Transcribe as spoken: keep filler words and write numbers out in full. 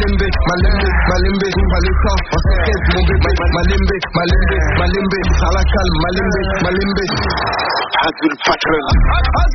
Malimbe, Malimbe, Malimbe, Malika, Oseket, Mumbe, Malimbe, Malimbe, Malimbe, Salakal, Malimbe, Malimbe. Hazul Patron.